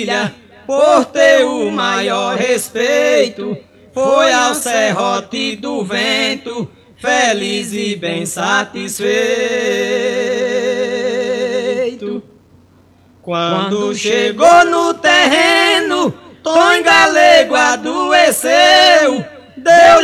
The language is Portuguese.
família, por ter o maior respeito, foi ao serrote do vento, feliz e bem satisfeito. Quando chegou no terreno, Tom Galego adoeceu, deu